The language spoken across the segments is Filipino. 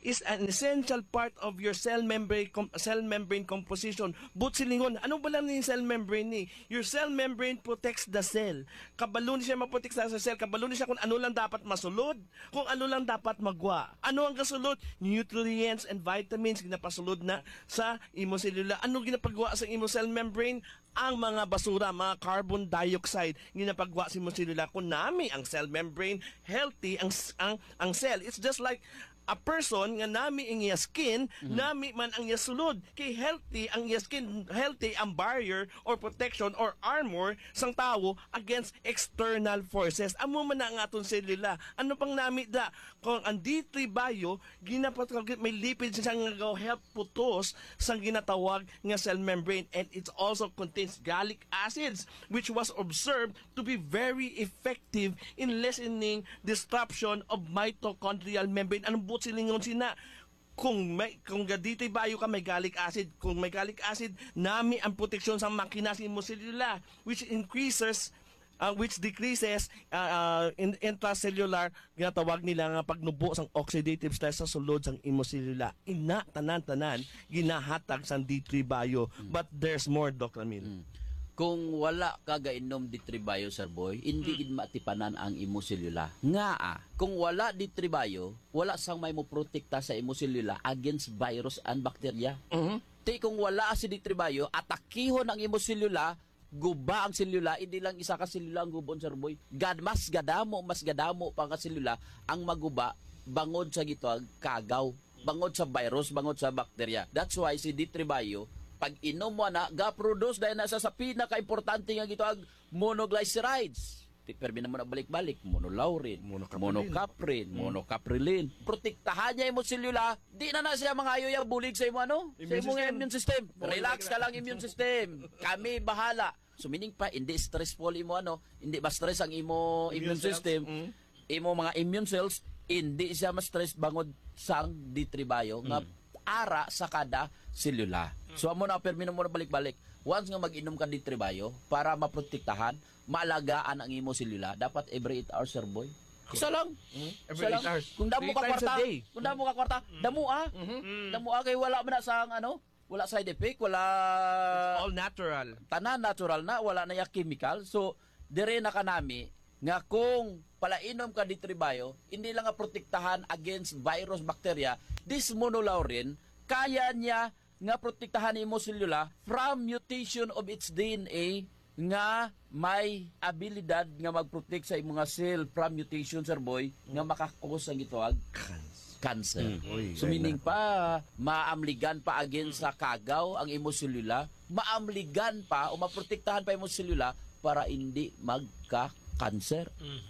is an essential part of your cell membrane composition. Butsilingon, ano ba lang yung cell membrane ni? Your cell membrane protects the cell. Kabalo ni siya maprotekta sa cell, kabalo ni siya kung ano lang dapat masulod, kung ano lang dapat magwa. Ano ang kasulod? Nutrients and vitamins ginapasulod na sa imo selula. Ano ginapagwa sa imo cell membrane? Ang mga basura, mga carbon dioxide ginapagwa sa imo selula. Kung nami ang cell membrane healthy ang cell, it's just like a person nga nami ang iya skin, nami man ang iya sulod. Kay healthy ang iya skin, healthy ang barrier or protection or armor sang tao against external forces. Amo man na ang aton selula. Ano pang nami da? Kung ang D3 bio, may lipids siya nga help putos sang ginatawag nga cell membrane, and it also contains gallic acids which was observed to be very effective in lessening disruption of mitochondrial membrane. Anong silingon sina kung dito bayo ka may gallic acid, kung may gallic acid nami ang proteksyon sa makina sa imo selula, which decreases intracellular ginatawag nila nga pagnubo sang oxidative stress sa sulod sang imo selula. Ina tanan ginahatag sang D3 bio. But there's more, Dr. Emil. Kung wala ka gainom D3 bio, Sir Boy, hindi gid matipanan ang imo selula. Nga kung wala D3 bio, wala sang may mo protekta sa imo selula against virus and bacteria. Ti kung wala si D3 bio, atakihon ang imo selula, guba ang selula, hindi lang isa ka selula ang gubon, Sir Boy. Mas gadamo pa ka selula ang maguba bangod sa gitwag kagaw, bangod sa virus, bangod sa bacteria. That's why si D3 bio, pag inom mo na, ga-produce dahil nasa sa pinaka-importante nga gitwag monoglycerides. Perbi na mo na balik-balik, monolaurin, monocaprin, monocaprilin. Protektahan niya yung selula, di na siya mga ayo yung bulig sa imo sa imong immune system. Relax ka lang immune system. Kami bahala. So meaning pa, hindi stressful imo hindi ba stress ang imo immune system. Imo mga immune cells, hindi siya ma-stress bangod sang D3 bio nga ara sa kada selula. So amo na permi na mo na balik-balik. Once nga mag-inom ka D3 bio para maprotektahan, maalagaan ang imo selula, dapat every 8 hours, Sir Boy. Isa lang. Every 8 hours. Kung damo ka kwarta, damo kay wala man na sang wala side effect, wala, it's all natural. Tanan natural na, wala na ya chemical. So dire na kanami nga kung palainom ka D3 bio, hindi lang nga protektahan against virus, bacteria, this monolaurin, kaya niya nga protektahan imo selula from mutation of its DNA nga may abilidad nga mag-protect sa imong cell from mutation, Sir Boy, nga makakos ang gitawag cancer. So meaning pa, maamligan pa against sa kagaw ang imo selula, maamligan pa o maprotektahan pa imo selula para hindi magka-cancer.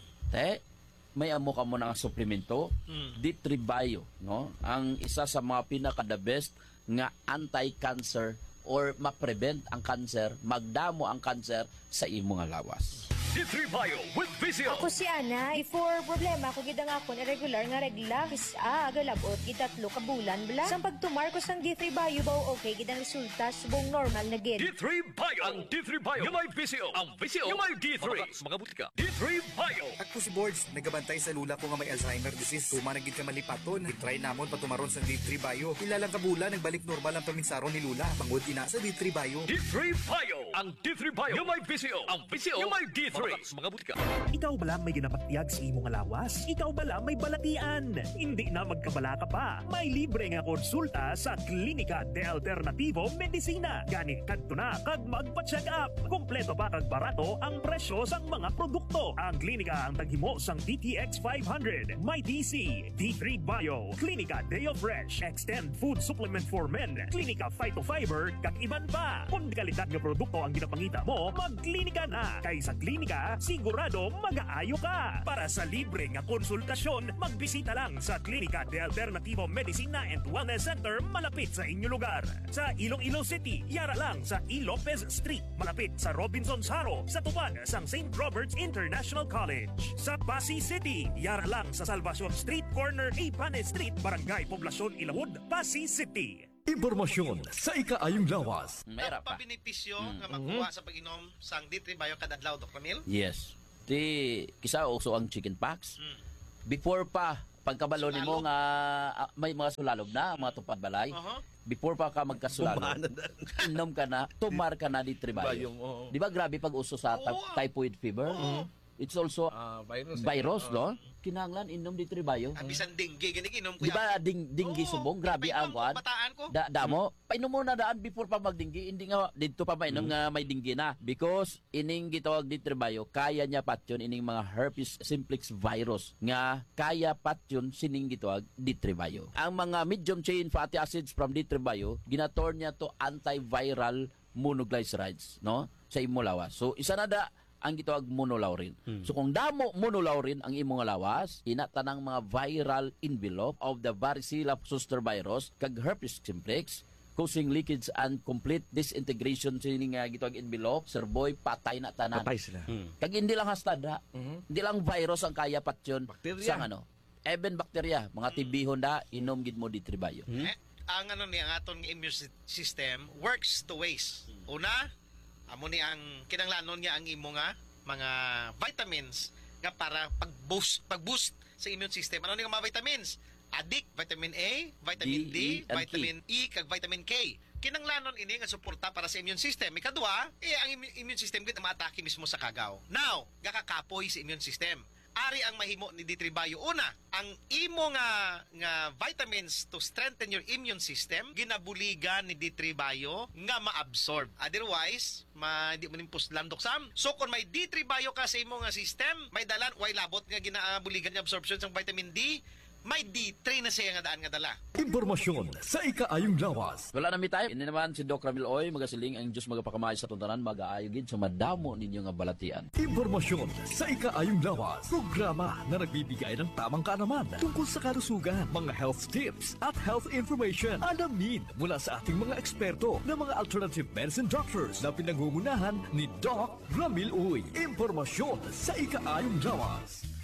May amo ka mo ng suplemento, D3 bio, ang isa sa mga pinaka-the best nga anti-cancer or ma-prevent ang cancer, magdamo ang cancer sa imong lawas. D3 Bio with Visio. Ako si Ana, before problema ko gidang ako na regular nga regla, agalabot gitatlo ka bulan bla. Sang pagtumar ko sang D3 Bio ba okay gidang resulta subong normal na gid. D3 Bio. Ang D3 Bio yung may Visio. Ang Visio yung may D3. Mga butika. D3 Bio. Ako si Borge, nagabantay sa lula ko nga may Alzheimer disease. Tumanagid ka malipaton. I-try namon patumaron sa D3 Bio. Ilalang kabulan, nagbalik normal ang paminsaron ni Lula. Pangod ina sa D3 Bio. D3 Bio. Ang D3 Bio yung may Visio. Ang Visio yung may D3. Mga butika. Ikaw bala may ginapatiyag sa imong lawas? Ikaw bala may balatian? Hindi na magkabala ka pa. May libre nga konsulta sa Klinika de Alternativo Medicina. Gani kadto na kag magpa-check up. Kompleto pa kag barato ang presyo sang mga produkto. Ang klinika ang taghimo sang DTX 500, may DC, D3 Bio, Klinika Deo Fresh, Extend Food Supplement for Men, Klinika Phytofiber, kag iban pa. Kung kalidad nga produkto ang ginapangita mo, magklinika na. Kay sa klinika, sigurado mag-aayo ka. Para sa libre nga konsultasyon, magbisita lang sa Klinika de Alternativo Medicina and Wellness Center malapit sa inyong lugar. Sa Iloilo City, yara lang sa E. Lopez Street, malapit sa Robinson's Haro, sa tupad sang St. Robert's International College. Sa Pasig City, yara lang sa Salvacion Street, corner A. Pane Street, Barangay Poblacion, Ilahud, Pasig City. Impormasyon sa ikaayong lawas. Meron pa. Benepisyo nga makuha sa pag-inom sang D3 Bio kada adlaw, Dr. Emil? Yes. Kisa uso ang chicken pox. Before pa Pagkabalo nimo nga may mga sulalog na, mga tupad balay. Before pa ka magkasulalog, Bumana na. inom ka na, tumar ka na di tribayo. Bayong, oo. Di ba grabe pag uso sa typhoid fever? It's also virus, no? Kinahanglan inom di tribayo. Bisan dengue gani inom ko. Di ba dinggi subong? Grabe ang kuan. Bataan ko. Damo, painom mo na daan before pa magdinggi. Hindi nga dito pa mainom nga may dinggi na. Because ining gitawag di tribayo, kaya niya patyon ining mga herpes simplex virus nga kaya patyon sining gitawag di tribayo. Ang mga medium chain fatty acids from di tribayo, ginator niya to antiviral monoglycerides, no? Sa imo lawas. So isa na da ang gitawag monolaurin. So kung damo monolaurin ang imong lawas, inatanang mga viral envelope of the varicella zoster virus kag herpes simplex causing leakage and complete disintegration sa nga gitawag envelope, Sir Boy, patay na tanan. Patay sila. Kag hindi lang hastada, hindi lang virus ang kaya patyon Bakterya. sa even bakterya, mga tibihon da inom gid mo di tribayo. Ang ang aton nga immune system works two ways. Una, amo ni ang kinanglanon niya ang imo nga mga vitamins nga para pag-boost sa immune system. Ano ni nga mga vitamins? Adik, vitamin A, vitamin D, and vitamin E, kag vitamin K. Kinanglanon ini nga suporta para sa immune system. Ikadua, ang immune system gid maatake mismo sa kagaw. Now, gakakapoy sa immune system. Ari ang mahimo ni D3 Una, ang imo nga vitamins to strengthen your immune system, ginabuligan ni D3 nga ma-absorb. Otherwise, hindi mo nimpos landok sam. So kung may D3 ka sa imo nga system, may dalan, way labot nga ginabuligan ni absorption sa vitamin D, may D3 na siya nga daan nga dala. Impormasyon sa ikaayong lawas. Wala na mi tayo. Ini naman si Doc Ramil Oy, magasiling ang Diyos magapakamay sa tuntanan, mag-aayogin sa madamo ninyo nga balatian. Impormasyon sa ikaayong lawas. Programa na nagbibigay ng tamang kaalaman tungkol sa kalusugan, mga health tips at health information. Alamin mula sa ating mga eksperto na mga alternative medicine doctors na pinangungunahan ni Doc Ramil Oy. Impormasyon sa ikaayong lawas.